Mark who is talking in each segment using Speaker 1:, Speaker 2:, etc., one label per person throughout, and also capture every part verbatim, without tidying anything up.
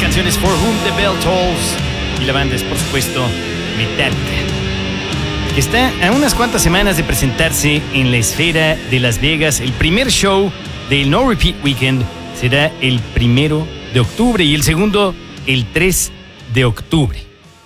Speaker 1: canción es For Whom the Bell Tolls y la banda es, por supuesto, Metallica, que está a unas cuantas semanas de presentarse en la Esfera de Las Vegas. El primer show del No Repeat Weekend será el primero de octubre y el segundo el tres de octubre.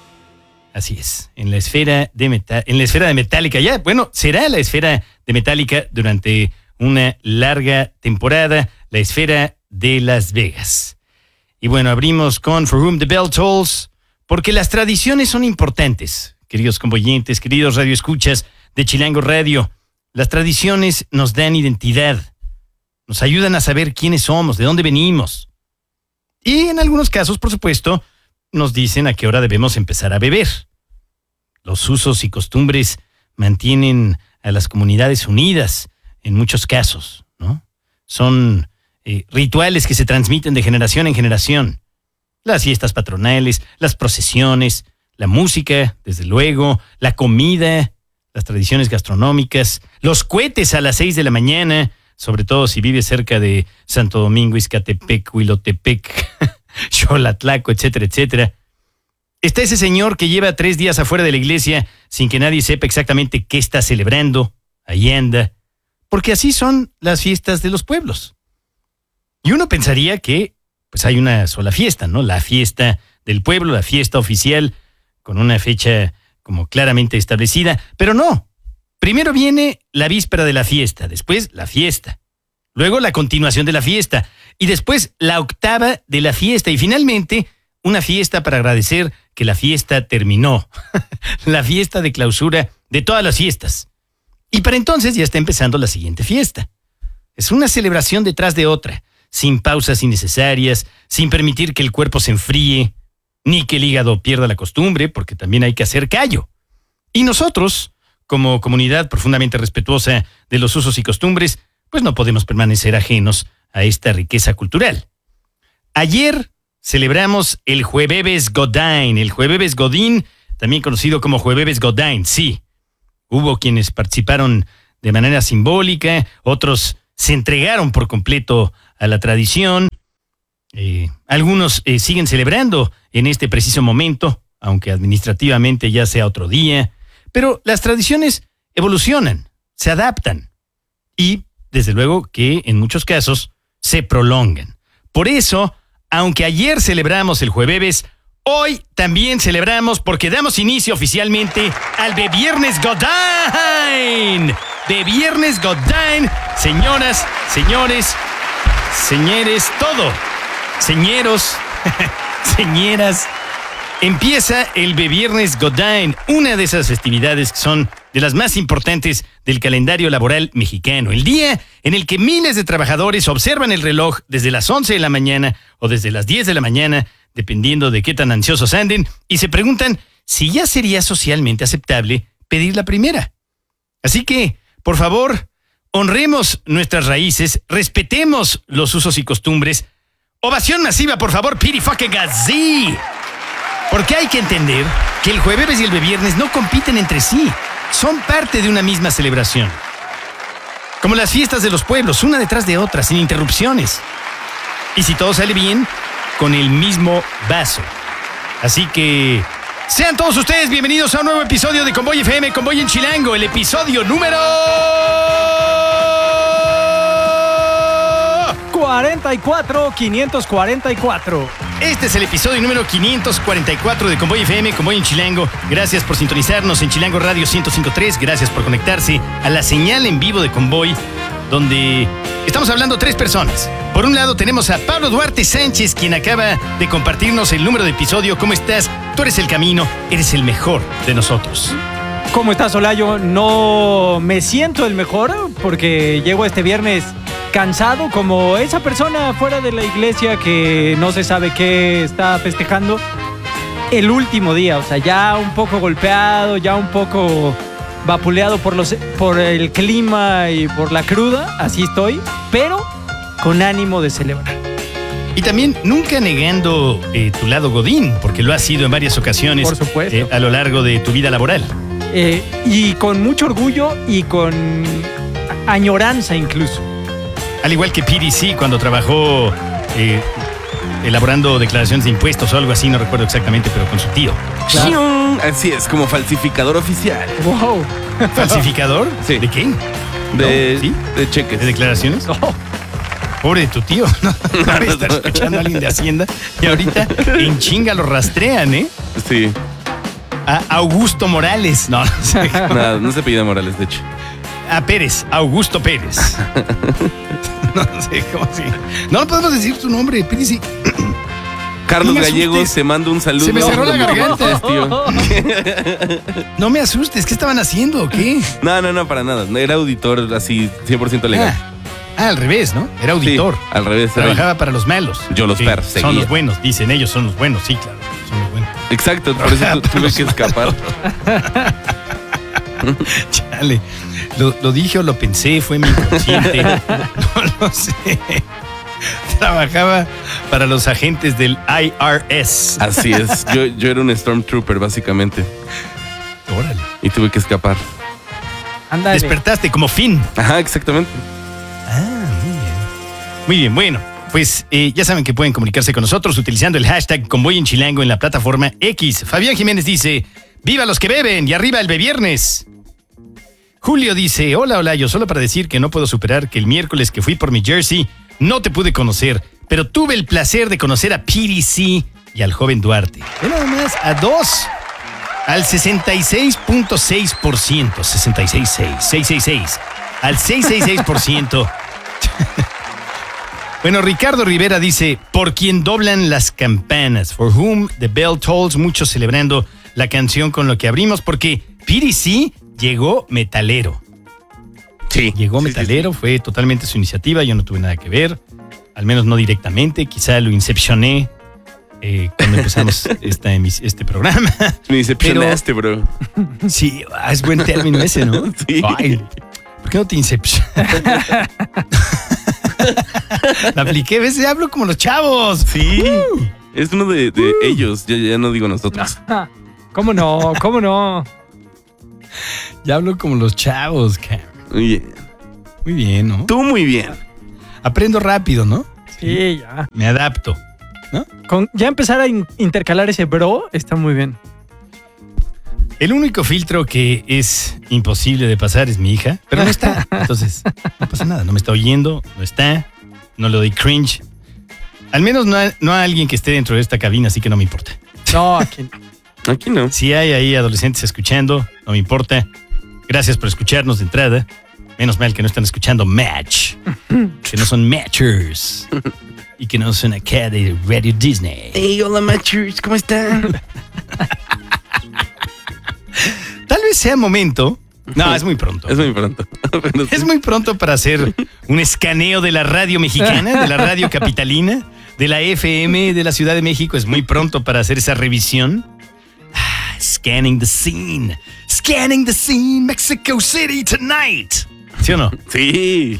Speaker 1: Así es, en la esfera de Meta- en la esfera de Metallica. Ya, bueno, será la esfera de Metallica durante una larga temporada, la Esfera de Las Vegas. Y bueno, abrimos con For Whom the Bell Tolls, porque las tradiciones son importantes, queridos convoyentes, queridos radioescuchas de Chilango Radio. Las tradiciones nos dan identidad, nos ayudan a saber quiénes somos, de dónde venimos. Y en algunos casos, por supuesto, nos dicen a qué hora debemos empezar a beber. Los usos y costumbres mantienen a las comunidades unidas en muchos casos, ¿no? Son eh, rituales que se transmiten de generación en generación. Las fiestas patronales, las procesiones, la música, desde luego, la comida, las tradiciones gastronómicas, los cohetes a las seis de la mañana, sobre todo si vives cerca de Santo Domingo, Izcatepec, Huilotepec, Xolatlaco, etcétera, etcétera. Está ese señor que lleva tres días afuera de la iglesia sin que nadie sepa exactamente qué está celebrando. Ahí anda. Porque así son las fiestas de los pueblos. Y uno pensaría que pues hay una sola fiesta, ¿no? La fiesta del pueblo, la fiesta oficial, con una fecha como claramente establecida. Pero no. Primero viene la víspera de la fiesta, después la fiesta. Luego la continuación de la fiesta. Y después la octava de la fiesta. Y finalmente una fiesta para agradecer que la fiesta terminó. La fiesta de clausura de todas las fiestas. Y para entonces ya está empezando la siguiente fiesta. Es una celebración detrás de otra, sin pausas innecesarias, sin permitir que el cuerpo se enfríe, ni que el hígado pierda la costumbre, porque también hay que hacer callo. Y nosotros, como comunidad profundamente respetuosa de los usos y costumbres, pues no podemos permanecer ajenos a esta riqueza cultural. Ayer celebramos el Jueves Godín, el Jueves Godín, también conocido como Jueves Godín, sí. Hubo quienes participaron de manera simbólica, otros se entregaron por completo a la tradición. Eh, algunos eh, siguen celebrando en este preciso momento, aunque administrativamente ya sea otro día. Pero las tradiciones evolucionan, se adaptan y, desde luego, que en muchos casos se prolongan. Por eso, aunque ayer celebramos el Jueves, hoy también celebramos porque damos inicio oficialmente al Beviernes Godín. Beviernes Godín, señoras, señores, señores, todo, señeros, señeras. Empieza el Beviernes Godín, una de esas festividades que son de las más importantes del calendario laboral mexicano. El día en el que miles de trabajadores observan el reloj desde las once de la mañana o desde las diez de la mañana, dependiendo de qué tan ansiosos anden, y se preguntan si ya sería socialmente aceptable pedir la primera. Así que, por favor, honremos nuestras raíces, respetemos los usos y costumbres. Ovación masiva, por favor, Piri fucking Gazzi. Porque hay que entender que el jueves y el viernes no compiten entre sí, son parte de una misma celebración. Como las fiestas de los pueblos, una detrás de otra, sin interrupciones. Y si todo sale bien, con el mismo vaso. Así que sean todos ustedes bienvenidos a un nuevo episodio de Convoy F M, Convoy en Chilango, el episodio número
Speaker 2: cuarenta y cuatro, quinientos cuarenta y cuatro.
Speaker 1: Este es el episodio número quinientos cuarenta y cuatro de Convoy F M, Convoy en Chilango. Gracias por sintonizarnos en Chilango Radio ciento cinco punto tres. Gracias por conectarse a la señal en vivo de Convoy, donde estamos hablando tres personas. Por un lado tenemos a Pablo Duarte Sánchez, quien acaba de compartirnos el número de episodio. ¿Cómo estás? Tú eres el camino, eres el mejor de nosotros.
Speaker 2: ¿Cómo estás, Olayo? No me siento el mejor porque llego este viernes cansado, como esa persona fuera de la iglesia que no se sabe qué está festejando el último día. O sea, ya un poco golpeado, ya un poco vapuleado por, los, por el clima y por la cruda. Así estoy, pero con ánimo de celebrar.
Speaker 1: Y también nunca negando eh, tu lado godín, porque lo has sido en varias ocasiones.
Speaker 2: Por supuesto.
Speaker 1: Eh, a lo largo de tu vida laboral.
Speaker 2: Eh, y con mucho orgullo y con añoranza incluso.
Speaker 1: Al igual que P D C cuando trabajó eh, elaborando declaraciones de impuestos o algo así, no recuerdo exactamente, pero con su tío.
Speaker 3: Claro. Así es, como falsificador oficial.
Speaker 2: Wow.
Speaker 1: ¿Falsificador?
Speaker 3: Sí.
Speaker 1: ¿De qué?
Speaker 3: De,
Speaker 1: ¿No? ¿Sí?
Speaker 3: de cheques.
Speaker 1: ¿De declaraciones?
Speaker 2: No.
Speaker 1: Pobre de tu tío, ¿no? Debe estar escuchando a alguien de Hacienda y ahorita en chinga lo rastrean, ¿eh?
Speaker 3: Sí.
Speaker 1: A Augusto Morales. No, no sé.
Speaker 3: Nada, no se apellida Morales, de hecho.
Speaker 1: A Pérez, Augusto Pérez. No sé cómo se. No, no podemos decir tu nombre, Pérez. Sí.
Speaker 3: Carlos
Speaker 1: No me
Speaker 3: Gallegos,
Speaker 1: asustes.
Speaker 3: te mando un saludo.
Speaker 1: Se me cerró la garganta.
Speaker 3: Tío.
Speaker 1: No me asustes, ¿qué estaban haciendo o qué?
Speaker 3: No, no, no, para nada. Era auditor así, cien por ciento legal.
Speaker 1: Ah, ah, al revés, ¿no? Era auditor.
Speaker 3: Sí, al revés. era-
Speaker 1: Trabajaba para los malos.
Speaker 3: Yo los
Speaker 1: Sí,
Speaker 3: perseguía.
Speaker 1: Son los buenos, dicen ellos, son los buenos. Sí, claro, son los buenos.
Speaker 3: Exacto, por eso tu- tuve que escapar.
Speaker 1: Chale. Lo, lo dije o lo pensé, fue mi inconsciente. No lo sé. Trabajaba para los agentes del I R S.
Speaker 3: Así es. Yo, yo era un Stormtrooper, básicamente.
Speaker 1: Órale.
Speaker 3: Y tuve que escapar.
Speaker 2: Ándale.
Speaker 1: Despertaste como Finn.
Speaker 3: Ajá, exactamente.
Speaker 1: Ah, muy bien. Muy bien, bueno. Pues eh, ya saben que pueden comunicarse con nosotros utilizando el hashtag Convoy en Chilango en la plataforma X. Fabián Jiménez dice, ¡viva los que beben! Y arriba el beviernes. Julio dice, hola, hola, yo solo para decir que no puedo superar que el miércoles que fui por mi jersey no te pude conocer, pero tuve el placer de conocer a P D C y al joven Duarte. Ve nada más, a dos, al sesenta y seis punto seis por ciento, sesenta y seis punto seis, seiscientos sesenta y seis, al seiscientos sesenta y seis por ciento. Bueno, Ricardo Rivera dice, por quien doblan las campanas, for whom the bell tolls, muchos celebrando la canción con lo que abrimos, porque P D C llegó metalero.
Speaker 3: Sí.
Speaker 1: Llegó
Speaker 3: Sí,
Speaker 1: metalero, fue totalmente su iniciativa, yo no tuve nada que ver, al menos no directamente, quizá lo incepcioné eh, cuando empezamos esta emis- este programa.
Speaker 3: sí. Me decepcionaste, bro.
Speaker 1: Sí, ah, es buen término ese, ¿no?
Speaker 3: Sí.
Speaker 1: Ay, ¿por qué no te incepcionas? La apliqué, ves, ya hablo como los chavos.
Speaker 3: Sí. Es uno de, de ellos, ya, ya no digo nosotros.
Speaker 2: Ah, ¿Cómo no? ¿Cómo no?
Speaker 1: Ya hablo como los chavos, Cam.
Speaker 3: Muy bien.
Speaker 1: Muy bien, ¿no?
Speaker 3: Tú muy bien.
Speaker 1: Aprendo rápido, ¿no?
Speaker 2: Sí, ya.
Speaker 1: Me adapto.
Speaker 2: Con, ya empezar a in- intercalar ese bro está muy bien.
Speaker 1: El único filtro que es imposible de pasar es mi hija, pero no está. Entonces, no pasa nada. No me está oyendo, no está. No le doy cringe. Al menos no a, no a alguien que esté dentro de esta cabina, así que no me importa.
Speaker 2: No, aquí.
Speaker 3: Aquí no.
Speaker 1: Si hay ahí adolescentes escuchando, no me importa. Gracias por escucharnos de entrada. Menos mal que no están escuchando Match. Que no son Matchers. Y que no son acá de Radio Disney.
Speaker 3: Hey, hola, Matchers, ¿cómo están?
Speaker 1: Tal vez sea momento. No, es muy pronto.
Speaker 3: Es muy pronto. Pero sí.
Speaker 1: Es muy pronto para hacer un escaneo de la radio mexicana, de la radio capitalina, de la F M de la Ciudad de México. Es muy pronto para hacer esa revisión. Ah, scanning the scene. Scanning the scene, Mexico City tonight. ¿Sí o no?
Speaker 3: Sí.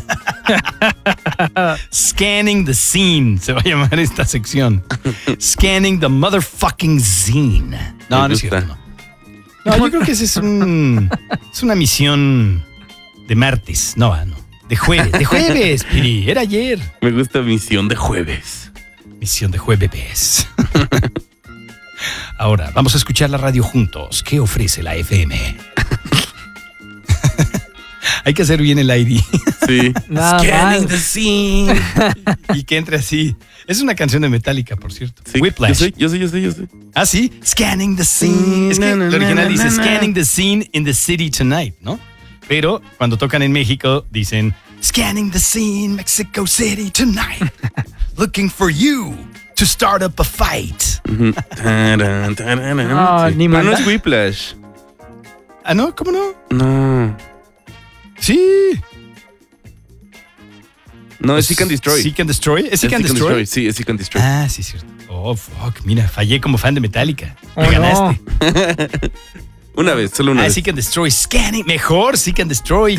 Speaker 1: Scanning the scene se va a llamar esta sección. Scanning the motherfucking scene. No,
Speaker 3: Me
Speaker 1: no es
Speaker 3: gusta.
Speaker 1: cierto, no. No, yo creo que esa es un es una misión de martes. No, no. De jueves. De jueves, Piri. Era ayer.
Speaker 3: Me gusta Misión de Jueves.
Speaker 1: Misión de jueves. Ahora, vamos a escuchar la radio juntos. ¿Qué ofrece la F M? Hay que hacer bien el I D.
Speaker 3: Sí.
Speaker 2: Nada
Speaker 3: Scanning
Speaker 2: más.
Speaker 3: the scene.
Speaker 1: Y que entre así. Es una canción de Metallica, por cierto.
Speaker 3: Sí,
Speaker 1: Whiplash.
Speaker 3: Yo sé, yo sé, yo sé, yo sé.
Speaker 1: Ah, sí. Scanning the scene. Es que
Speaker 3: Na, na,
Speaker 1: el original
Speaker 3: na,
Speaker 1: dice
Speaker 3: na, na.
Speaker 1: Scanning the scene in the city tonight, ¿no? Pero cuando tocan en México dicen Scanning the scene, Mexico City tonight. Looking for you to start up a fight.
Speaker 3: Ujú. Taran, taran,
Speaker 2: No,
Speaker 3: sí.
Speaker 2: ni
Speaker 3: Pero no
Speaker 2: manda.
Speaker 3: es Whiplash.
Speaker 1: Ah, ¿no? ¿Cómo no?
Speaker 3: No.
Speaker 1: Sí.
Speaker 3: No, es Seek and Destroy.
Speaker 1: Seek and Destroy. ¿Es
Speaker 3: Es
Speaker 1: Seek and Destroy?
Speaker 3: Sí, es Seek and Destroy.
Speaker 1: Ah, sí, cierto. Oh, fuck. Mira, fallé como fan de Metallica.
Speaker 2: Oh,
Speaker 1: Me
Speaker 2: no.
Speaker 1: ganaste.
Speaker 3: Una vez, solo una
Speaker 1: Ah,
Speaker 3: vez.
Speaker 1: Seek and Destroy. Scanning. Mejor Seek and Destroy.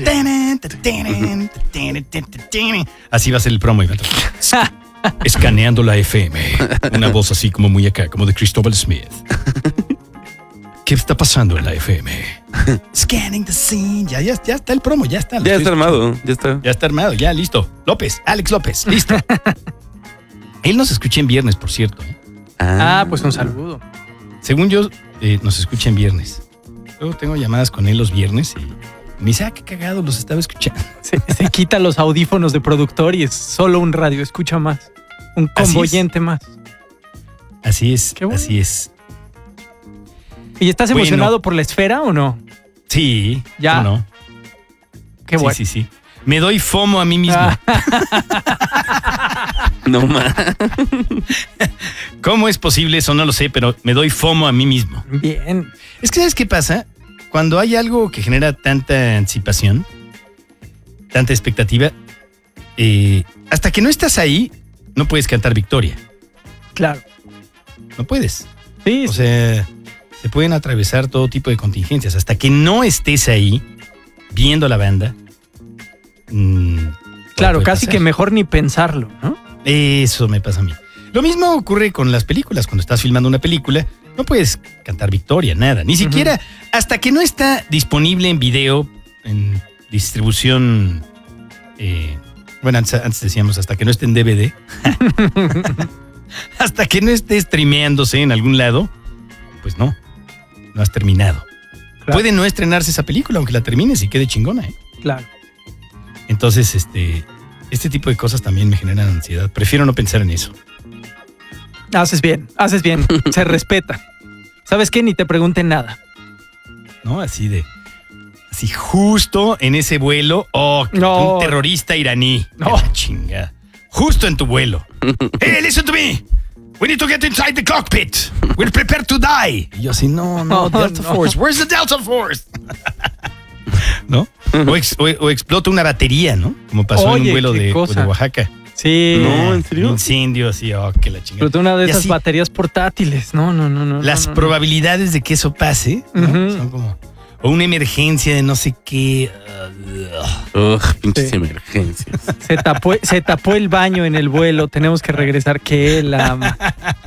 Speaker 1: Así va a ser el promo, Iván. Escaneando la F M. Una voz así como muy acá, como de Cristóbal Smith. ¿Qué está pasando en la F M? Scanning the scene. Ya, ya, ya está el promo, ya está. lo
Speaker 3: Ya
Speaker 1: estoy
Speaker 3: está
Speaker 1: escuchando.
Speaker 3: armado, ya está.
Speaker 1: Ya está armado, ya listo. López, Alex López, listo. Él nos escucha en viernes, por cierto. ¿eh?
Speaker 2: Ah, pues un saludo.
Speaker 1: Según yo, eh, nos escucha en viernes. Luego tengo llamadas con él los viernes y me dice, ah, qué cagado, los estaba escuchando.
Speaker 2: Se, se quita los audífonos de productor y es solo un radio, escucha más. Un convoyente más.
Speaker 1: Así es,
Speaker 2: Qué bueno.
Speaker 1: así es.
Speaker 2: ¿Y estás
Speaker 1: Bueno.
Speaker 2: emocionado por la esfera o no?
Speaker 1: Sí,
Speaker 2: Ya.
Speaker 1: ¿cómo no?
Speaker 2: Qué
Speaker 1: sí,
Speaker 2: bueno.
Speaker 1: sí, sí. Me doy FOMO a mí mismo.
Speaker 2: Ah.
Speaker 3: No más.
Speaker 1: ¿Cómo es posible eso? No lo sé, pero me doy FOMO a mí mismo.
Speaker 2: Bien.
Speaker 1: Es que, ¿sabes qué pasa? Cuando hay algo que genera tanta anticipación, tanta expectativa, eh, hasta que no estás ahí, no puedes cantar victoria.
Speaker 2: Claro.
Speaker 1: No puedes.
Speaker 2: Sí,
Speaker 1: O
Speaker 2: sí.
Speaker 1: sea, se pueden atravesar todo tipo de contingencias. Hasta que no estés ahí, viendo la banda. mmm, todo
Speaker 2: Claro,
Speaker 1: puede
Speaker 2: casi
Speaker 1: pasar.
Speaker 2: que mejor ni pensarlo, ¿no?
Speaker 1: Eso me pasa a mí. Lo mismo ocurre con las películas. Cuando estás filmando una película, no puedes cantar victoria, nada. Ni siquiera hasta que no está disponible en video, en distribución. eh, bueno, antes, antes decíamos hasta que no esté en D V D. Hasta que no esté streameándose en algún lado, pues no, no has terminado.
Speaker 2: Claro.
Speaker 1: Puede no estrenarse esa película, aunque la termines y quede chingona, ¿eh?
Speaker 2: Claro.
Speaker 1: Entonces, este, este tipo de cosas también me generan ansiedad. Prefiero no pensar en eso.
Speaker 2: Haces bien, haces bien. Se respeta. ¿Sabes qué? Ni te pregunten nada.
Speaker 1: ¿No? Así de. Así justo en ese vuelo. Oh, que
Speaker 2: No.
Speaker 1: un terrorista iraní.
Speaker 2: No.
Speaker 1: Que la chingada. Justo en tu vuelo. Hey, listen to me. We need to get inside the cockpit. We're prepared to die. Y yo así, no, no,
Speaker 2: No,
Speaker 1: Delta
Speaker 2: no.
Speaker 1: Force. Where's the Delta Force? ¿No? O, ex- o- o explota una batería, ¿no? Como pasó en
Speaker 2: Oye,
Speaker 1: un vuelo
Speaker 2: qué
Speaker 1: de,
Speaker 2: cosa.
Speaker 1: de Oaxaca.
Speaker 2: Sí.
Speaker 3: No, ¿en serio?
Speaker 1: Un incendio así, oh, que la chingada.
Speaker 2: Pero tú una de
Speaker 1: Y
Speaker 2: esas
Speaker 1: así,
Speaker 2: baterías portátiles. No, no, no, no.
Speaker 1: las
Speaker 2: no, no.
Speaker 1: probabilidades de que eso pase, ¿no?
Speaker 2: Ujú.
Speaker 1: Son como. O una emergencia de no sé qué. uh,
Speaker 3: Ugh, pinches
Speaker 2: Sí.
Speaker 3: emergencias.
Speaker 2: Se tapó, se tapó el baño en el vuelo. Tenemos que regresar. Que la.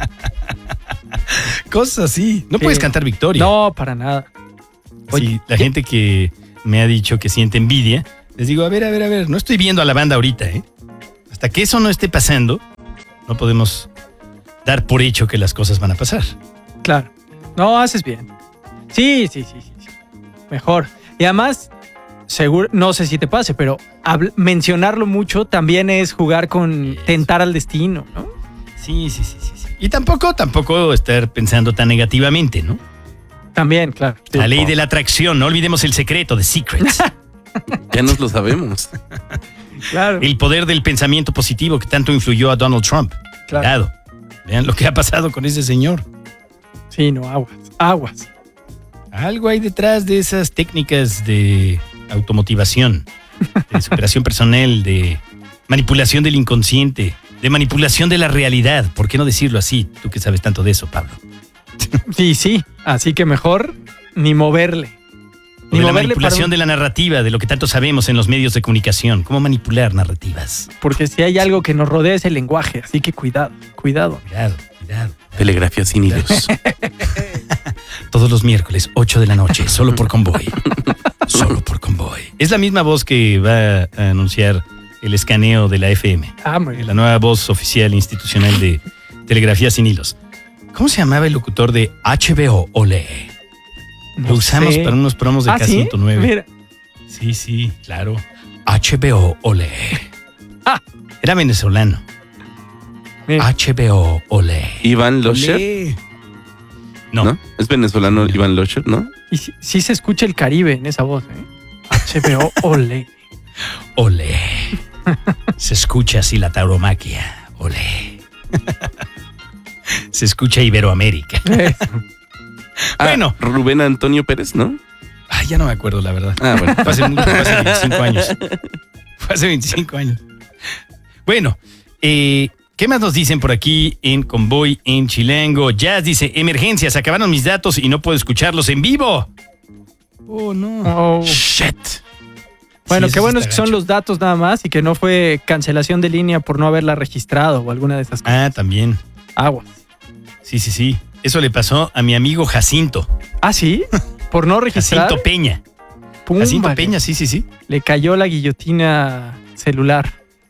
Speaker 1: cosas así. No
Speaker 2: Sí.
Speaker 1: puedes cantar victoria.
Speaker 2: No, para nada.
Speaker 1: Oye,
Speaker 2: Oye,
Speaker 1: la
Speaker 2: ¿qué?
Speaker 1: gente que me ha dicho que siente envidia, les digo, a ver, a ver, a ver, no estoy viendo a la banda ahorita, ¿eh? Hasta que eso no esté pasando, no podemos dar por hecho que las cosas van a pasar.
Speaker 2: Claro. No, haces bien. Sí, sí, sí, sí. sí. Mejor. Y además, seguro, no sé si te pase, pero habl- mencionarlo mucho también es jugar con tentar al destino, ¿no?
Speaker 1: Sí, sí, sí, sí, sí. Y tampoco, tampoco estar pensando tan negativamente, ¿no?
Speaker 2: También, claro. Sí.
Speaker 1: La ley de la atracción, no olvidemos el secreto de Secrets.
Speaker 3: Ya nos lo sabemos.
Speaker 2: Claro.
Speaker 1: El poder del pensamiento positivo que tanto influyó a Donald Trump.
Speaker 2: Claro.
Speaker 1: Cuidado. Vean lo que ha pasado con ese señor.
Speaker 2: Sí, no, aguas. Aguas.
Speaker 1: Algo hay detrás de esas técnicas de automotivación, de superación personal, de manipulación del inconsciente, de manipulación de la realidad. ¿Por qué no decirlo así? Tú que sabes tanto de eso, Pablo.
Speaker 2: Sí, sí. Así que mejor ni moverle.
Speaker 1: O
Speaker 2: Ni
Speaker 1: de la
Speaker 2: moverle
Speaker 1: manipulación
Speaker 2: para un-
Speaker 1: de la narrativa, de lo que tanto sabemos en los medios de comunicación. ¿Cómo manipular narrativas?
Speaker 2: Porque si hay algo que nos rodea es el lenguaje. Así que cuidado, cuidado.
Speaker 1: Cuidado, cuidado.
Speaker 3: Telegrafía sin hilos.
Speaker 1: Todos los miércoles, ocho de la noche, solo por Convoy. Solo por Convoy. Es la misma voz que va a anunciar el escaneo de la F M.
Speaker 2: Ah, muy bien.
Speaker 1: La nueva voz oficial institucional de Telegrafía sin hilos. ¿Cómo se llamaba el locutor de H B O Ole? Lo
Speaker 2: No
Speaker 1: usamos
Speaker 2: sé.
Speaker 1: para unos promos de
Speaker 2: Ah,
Speaker 1: K
Speaker 2: ¿sí?
Speaker 1: ciento nueve.
Speaker 2: Mira.
Speaker 1: Sí, sí, claro. H B O Ole.
Speaker 2: Ah.
Speaker 1: Era venezolano.
Speaker 2: mira.
Speaker 1: H B O Ole.
Speaker 3: Iván Losher,
Speaker 1: Ole.
Speaker 3: ¿no?
Speaker 1: No.
Speaker 3: Es venezolano Iván Losher, ¿no?
Speaker 2: Y sí, sí se escucha el Caribe en esa voz, ¿eh? H B O, ole.
Speaker 1: Ole. Se escucha así la tauromaquia. Ole. Se escucha Iberoamérica.
Speaker 3: Ah,
Speaker 1: Bueno.
Speaker 3: Rubén Antonio Pérez, ¿no?
Speaker 1: Ay, ya no me acuerdo, la verdad.
Speaker 3: Ah, bueno.
Speaker 1: Fue hace, mucho, fue hace veinticinco años. Fue hace veinticinco años. Bueno, eh, ¿qué más nos dicen por aquí en Convoy en Chilango? Jazz dice, emergencia, se acabaron mis datos y no puedo escucharlos en vivo. Oh, no.
Speaker 2: Oh.
Speaker 1: Shit.
Speaker 2: Bueno,
Speaker 1: Sí,
Speaker 2: qué
Speaker 1: eso
Speaker 2: bueno
Speaker 1: sí
Speaker 2: es que
Speaker 1: está
Speaker 2: son
Speaker 1: gacho.
Speaker 2: los datos nada más y que no fue cancelación de línea por no haberla registrado o alguna de esas cosas.
Speaker 1: Ah, también.
Speaker 2: Aguas.
Speaker 1: Sí, sí, sí. Eso le pasó a mi amigo Jacinto.
Speaker 2: ¿Ah, sí? Por no registrar.
Speaker 1: Jacinto Peña.
Speaker 2: Pum,
Speaker 1: Jacinto
Speaker 2: vale.
Speaker 1: Peña, sí, sí, sí.
Speaker 2: Le cayó la guillotina celular.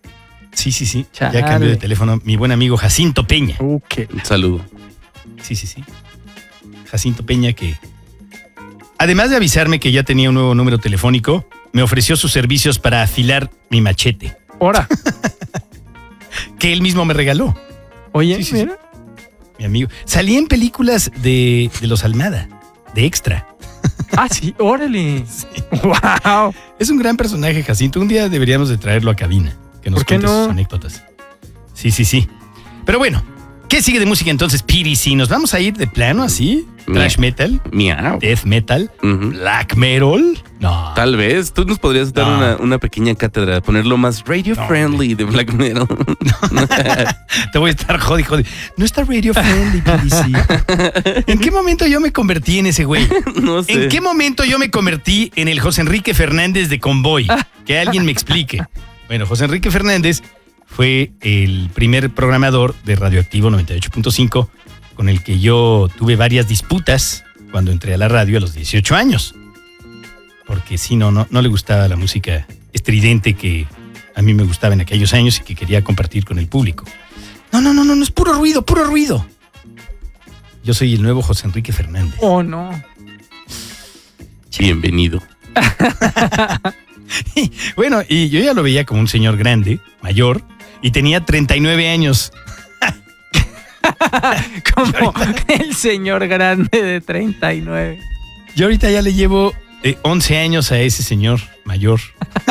Speaker 1: Sí, sí, sí.
Speaker 2: Chale.
Speaker 1: Ya cambió de teléfono mi buen amigo Jacinto Peña.
Speaker 2: Uh, qué-
Speaker 3: Un saludo.
Speaker 1: Sí, sí, sí. Jacinto Peña que, además de avisarme que ya tenía un nuevo número telefónico, me ofreció sus servicios para afilar mi machete,
Speaker 2: Ahora.
Speaker 1: que él mismo me regaló,
Speaker 2: Oye,
Speaker 1: Sí, sí,
Speaker 2: mira.
Speaker 1: mi amigo. Salí en películas de, de los Almada, de extra.
Speaker 2: Ah, sí, órale.
Speaker 1: Sí.
Speaker 2: Wow.
Speaker 1: Es un gran personaje, Jacinto. Un día deberíamos de traerlo a cabina, que nos
Speaker 2: ¿Por qué
Speaker 1: cuente
Speaker 2: no?
Speaker 1: sus anécdotas. Sí, sí, sí. Pero bueno, ¿qué sigue de música entonces, P D C? ¿Nos vamos a ir de plano así? ¿Thrash metal?
Speaker 3: Miau.
Speaker 1: ¿Death metal?
Speaker 3: Ujú.
Speaker 1: ¿Black metal? No.
Speaker 3: Tal vez. Tú nos podrías dar
Speaker 1: No.
Speaker 3: una, una pequeña cátedra, ponerlo más radio
Speaker 1: No,
Speaker 3: friendly de black metal.
Speaker 1: Te voy a estar jodi, jodi. No está radio friendly, P D C. ¿En qué momento yo me convertí en ese güey?
Speaker 3: No sé.
Speaker 1: ¿En qué momento yo me convertí en el José Enrique Fernández de Convoy? Que alguien me explique. Bueno, José Enrique Fernández fue el primer programador de Radioactivo noventa y ocho punto cinco con el que yo tuve varias disputas cuando entré a la radio a los dieciocho años. Porque sí, no, no, no le gustaba la música estridente que a mí me gustaba en aquellos años y que quería compartir con el público. No, no, no, no, no es puro ruido, puro ruido. Yo soy el nuevo José Enrique Fernández.
Speaker 2: Oh, no.
Speaker 3: Bienvenido.
Speaker 1: Bueno, y yo ya lo veía como un señor grande, mayor, y tenía treinta y nueve años.
Speaker 2: Como el señor grande de treinta y nueve.
Speaker 1: Yo ahorita ya le llevo eh, once años a ese señor mayor.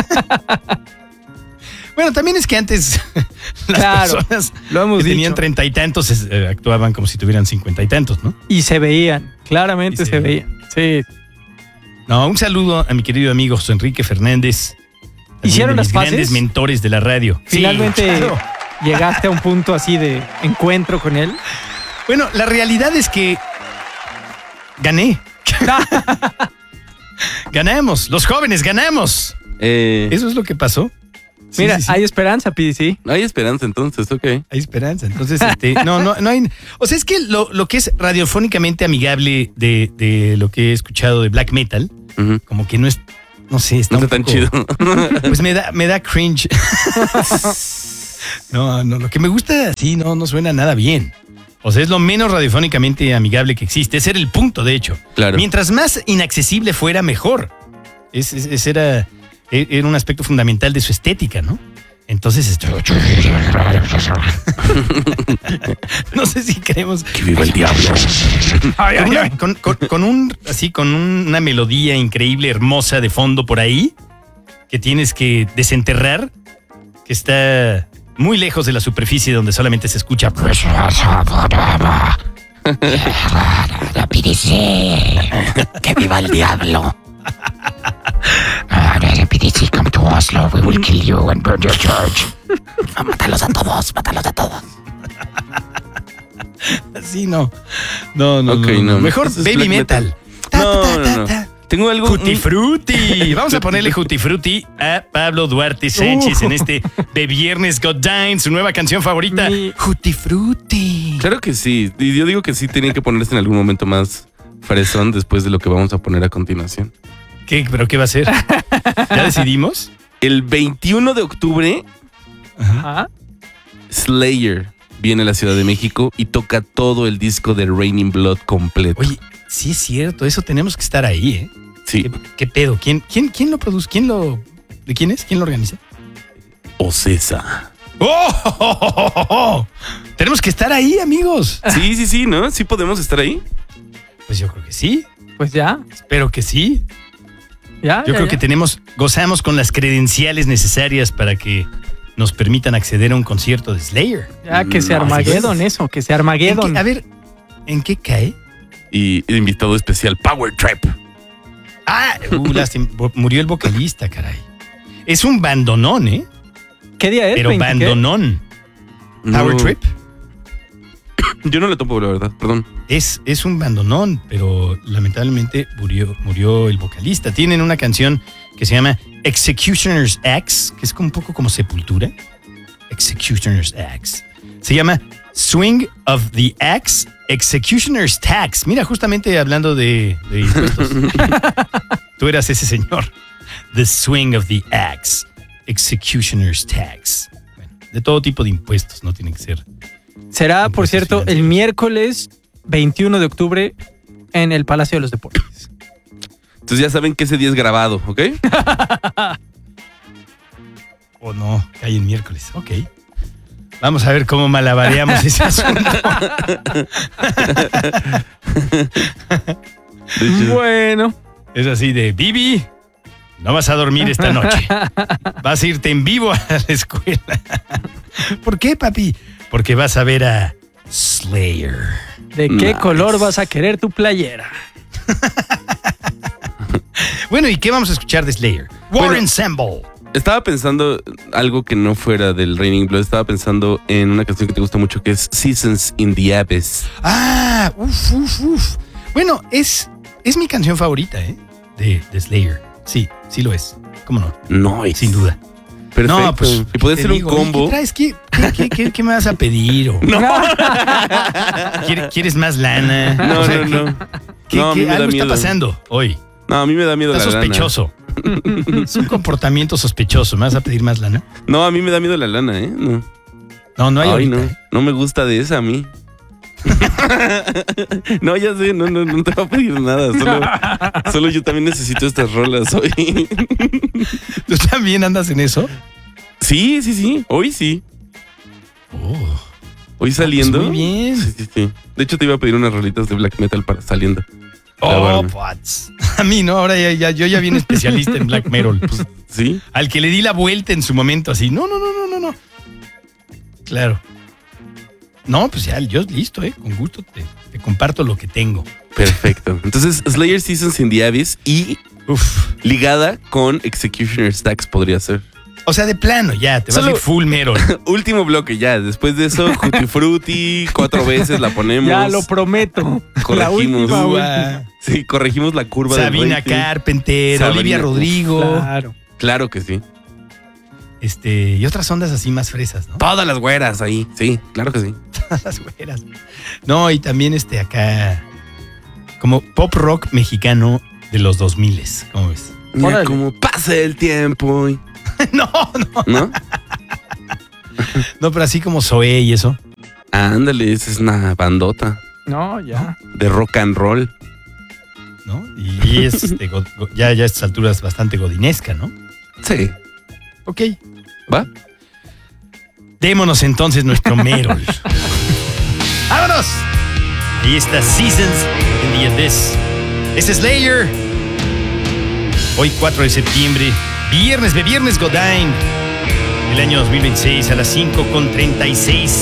Speaker 1: Bueno, también es que antes las
Speaker 2: Claro,
Speaker 1: personas
Speaker 2: lo hemos
Speaker 1: que tenían
Speaker 2: dicho.
Speaker 1: treinta y tantos eh, actuaban como si tuvieran cincuenta y tantos, ¿no?
Speaker 2: Y se veían, claramente
Speaker 1: Y se
Speaker 2: se veían. Sí.
Speaker 1: No, un saludo a mi querido amigo José Enrique Fernández. también
Speaker 2: ¿Hicieron
Speaker 1: de
Speaker 2: las
Speaker 1: mis
Speaker 2: paces?
Speaker 1: grandes mentores de la radio. Sí,
Speaker 2: Finalmente
Speaker 1: claro.
Speaker 2: llegaste a un punto así de encuentro con él.
Speaker 1: Bueno, la realidad es que gané. Ganamos, los jóvenes ganamos.
Speaker 3: Eh,
Speaker 1: Eso es lo que pasó. Sí,
Speaker 2: Mira,
Speaker 1: sí, sí.
Speaker 2: hay esperanza, P D C.
Speaker 3: Hay esperanza entonces, ok.
Speaker 1: Hay esperanza. Entonces, este, no, no, no hay. O sea, es que lo, lo que es radiofónicamente amigable de, de lo que he escuchado de black metal,
Speaker 3: Ujú.
Speaker 1: como que no es, no sé, está
Speaker 3: No
Speaker 1: un
Speaker 3: está tan
Speaker 1: poco-
Speaker 3: chido.
Speaker 1: Pues me da, me da cringe. No, no, lo que me gusta, sí, no, no suena nada bien. O sea, es lo menos radiofónicamente amigable que existe. Ese era el punto, de hecho.
Speaker 3: Claro.
Speaker 1: Mientras más inaccesible fuera, mejor. Es- es- Ese era, e- era un aspecto fundamental de su estética, ¿no? Entonces, esto... no sé si queremos...
Speaker 3: Que viva el diablo.
Speaker 1: Con, una- con- con- con un, así, con un- una melodía increíble, hermosa de fondo por ahí, que tienes que desenterrar, que está muy lejos de la superficie donde solamente se escucha.
Speaker 4: Que viva el diablo. Ah, P D C, come to Oslo. We will kill you and burn your church. Ah, mátalos a todos, mátalos a todos.
Speaker 1: Así no. No, no,
Speaker 3: Ok,
Speaker 1: no, no.
Speaker 3: no.
Speaker 1: Mejor
Speaker 3: Eso es
Speaker 1: baby
Speaker 3: black
Speaker 1: metal.
Speaker 3: metal.
Speaker 1: Ta,
Speaker 3: No,
Speaker 1: ta, ta,
Speaker 3: no, no.
Speaker 1: ta.
Speaker 3: Tengo algo.
Speaker 1: Juti
Speaker 3: un-
Speaker 1: Frutti. Vamos a ponerle Juti Frutti a Pablo Duarte Sánchez en este de Viernes Got Down, su nueva canción favorita.
Speaker 2: Mi-
Speaker 1: Juti Frutti.
Speaker 3: Claro que sí. Y yo digo que sí tenía que ponerse en algún momento más fresón después de lo que vamos a poner a continuación.
Speaker 1: ¿Qué? ¿Pero qué va a ser? ¿Ya decidimos?
Speaker 3: El veintiuno de octubre,
Speaker 2: Ajá.
Speaker 3: Slayer viene a la Ciudad de México y toca todo el disco de Raining Blood completo.
Speaker 1: Oye, sí es cierto, eso tenemos que estar ahí, ¿eh?
Speaker 3: Sí,
Speaker 1: ¿Qué, qué pedo? ¿Quién, quién, ¿Quién lo produce? ¿Quién lo...? ¿De quién es? ¿Quién lo organiza?
Speaker 3: Ocesa.
Speaker 1: ¡Oh! oh, oh, oh, oh! Tenemos que estar ahí, amigos.
Speaker 3: Sí, sí, sí, ¿no? Sí podemos estar ahí.
Speaker 1: Pues yo creo que sí.
Speaker 2: Pues ya,
Speaker 1: Espero que sí.
Speaker 2: ya.
Speaker 1: Yo
Speaker 2: ya,
Speaker 1: creo
Speaker 2: ya.
Speaker 1: que tenemos, gozamos con las credenciales necesarias para que nos permitan acceder a un concierto de Slayer.
Speaker 2: Ya que se
Speaker 3: No,
Speaker 2: Armageddon eso, que se
Speaker 1: ¿En
Speaker 2: Armageddon.
Speaker 1: qué- a ver, ¿en qué cae?
Speaker 3: Y invitado especial, Power Trap.
Speaker 1: Ah, uh, lástima, bo- murió el vocalista, caray. Es un bandonón, ¿eh?
Speaker 2: ¿Qué día es?
Speaker 1: Pero
Speaker 2: ¿veinte qué?
Speaker 1: bandonón. Power
Speaker 3: No,
Speaker 1: Trip
Speaker 3: Yo no le topo, la verdad, perdón.
Speaker 1: es, es un bandonón, pero lamentablemente murió, murió el vocalista. Tienen una canción que se llama Executioner's Axe, que es como un poco como Sepultura. Executioner's Axe. Se llama Swing of the Axe, Executioner's Tax. Mira, justamente hablando de, de impuestos. Tú eras ese señor. The Swing of the Axe, Executioner's Tax. Bueno, de todo tipo de impuestos, no tienen que ser.
Speaker 2: Será, por
Speaker 1: Impuestos
Speaker 2: cierto, el
Speaker 1: financieros.
Speaker 2: miércoles veintiuno de octubre en el Palacio de los Deportes.
Speaker 3: Entonces ya saben que ese día es grabado, ¿ok?
Speaker 1: O no, cae en miércoles. Ok. Vamos a ver cómo malabareamos ese asunto.
Speaker 3: De hecho,
Speaker 2: Bueno,
Speaker 1: Es así de, Bibi, no vas a dormir esta noche. Vas a irte en vivo a la escuela. ¿Por qué, papi? Porque vas a ver a Slayer.
Speaker 2: ¿de qué
Speaker 3: Nice.
Speaker 2: color vas a querer tu playera?
Speaker 1: Bueno, ¿y qué vamos a escuchar de Slayer? War
Speaker 3: Bueno.
Speaker 1: Ensemble.
Speaker 3: estaba pensando algo que no fuera del Raining Blood. Estaba pensando en una canción que te gusta mucho que es Seasons in the Abyss.
Speaker 1: Ah, uff, uff, uff. Bueno, es, es mi canción favorita, ¿eh? De, de Slayer. Sí, sí lo es. ¿Cómo no?
Speaker 3: No,
Speaker 1: Sin duda.
Speaker 3: Perfecto.
Speaker 1: No, pues.
Speaker 3: y puede
Speaker 1: te
Speaker 3: ser un
Speaker 1: digo,
Speaker 3: combo.
Speaker 1: ¿qué traes? ¿Qué, qué, qué, qué- qué me vas a pedir? O,
Speaker 3: No,
Speaker 1: ¿quiere- ¿Quieres más lana?
Speaker 3: no,
Speaker 1: O sea,
Speaker 3: no, no.
Speaker 1: ¿Qué,
Speaker 3: No, a mí
Speaker 1: qué-
Speaker 3: me da
Speaker 1: algo está
Speaker 3: miedo.
Speaker 1: pasando hoy?
Speaker 3: No, a mí me da miedo
Speaker 1: Está
Speaker 3: la lana.
Speaker 1: sospechoso. Es un comportamiento sospechoso. ¿Me vas a pedir más lana?
Speaker 3: No, a mí me da miedo la lana, ¿eh? No.
Speaker 1: No, no hay
Speaker 3: Ay,
Speaker 1: ahorita.
Speaker 3: no.
Speaker 1: ¿eh?
Speaker 3: No me gusta de esa a mí. No, ya sé, no, no, no te voy a pedir nada. Solo, solo yo también necesito estas rolas hoy.
Speaker 1: ¿Tú también andas en eso?
Speaker 3: Sí, sí, sí. Hoy sí.
Speaker 1: Oh.
Speaker 3: Hoy saliendo.
Speaker 1: Pues muy bien.
Speaker 3: Sí, sí, sí. De hecho, te iba a pedir unas rolitas de black metal para saliendo.
Speaker 1: Oh,
Speaker 3: Grabarme.
Speaker 1: pues. A mí no, ahora ya, ya- yo ya bien especialista en black metal. Pues,
Speaker 3: Sí.
Speaker 1: al que le di la vuelta en su momento así. No, no, no, no, no, no. Claro. No, pues ya, yo listo, ¿eh? Con gusto te, te comparto lo que tengo.
Speaker 3: Perfecto. Entonces, Slayer Seasons in the Abyss y
Speaker 1: Uf.
Speaker 3: ligada con Executioner Stacks podría ser.
Speaker 1: O sea, de plano, ya, te vas
Speaker 3: Solo-
Speaker 1: a ir full metal.
Speaker 3: Último bloque ya. Después de eso, Juti Frutti, cuatro veces la ponemos.
Speaker 2: Ya lo prometo. La
Speaker 3: Corregimos.
Speaker 2: última,
Speaker 1: Dua,
Speaker 2: última.
Speaker 3: Sí, corregimos la curva del
Speaker 1: Sabina
Speaker 3: rating.
Speaker 1: Carpenter,
Speaker 3: Sabrina,
Speaker 1: Olivia
Speaker 3: uf,
Speaker 1: Rodrigo.
Speaker 2: Claro.
Speaker 3: Claro que sí.
Speaker 1: Este, y otras ondas así más fresas, ¿no?
Speaker 3: Todas las güeras ahí. Sí, claro que sí.
Speaker 1: Las güeras. No, y también este acá, como pop rock mexicano de los dos miles, ¿cómo ves?
Speaker 3: Mira
Speaker 2: Órale.
Speaker 3: cómo pasa el tiempo. y-
Speaker 1: no, no,
Speaker 3: ¿No?
Speaker 1: no, pero así como Zoé y eso.
Speaker 3: Ándale, esa es una bandota
Speaker 2: No, ya.
Speaker 3: de rock and roll.
Speaker 1: ¿No? Y, y es este, go- go- ya, ya a estas alturas bastante godinesca, ¿no?
Speaker 3: Sí.
Speaker 1: Ok.
Speaker 3: ¿Va?
Speaker 1: Démonos entonces nuestro Merol. ¡Vámonos! Ahí está Seasons in the Abyss. Es Slayer. Hoy cuatro de septiembre, viernes de Viernes Godine, el año dos mil veintiséis a las cinco con treinta y seis